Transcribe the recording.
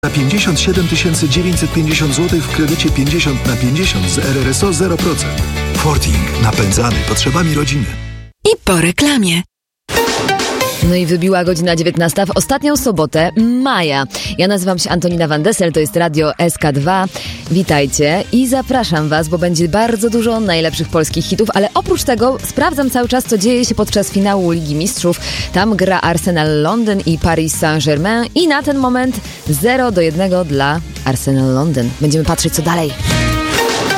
na 57 950 zł w kredycie 50/50 z RRSO 0%. Forting. Napędzany potrzebami rodziny. I po reklamie. No i wybiła godzina 19 w ostatnią sobotę maja. Ja nazywam się Antonina Van Dessel, to jest Radio SK2. Witajcie i zapraszam Was, bo będzie bardzo dużo najlepszych polskich hitów, ale oprócz tego sprawdzam cały czas, co dzieje się podczas finału Ligi Mistrzów. Tam gra Arsenal Londyn i Paris Saint-Germain i na ten moment 0-1 dla Arsenal Londyn. Będziemy patrzeć, co dalej.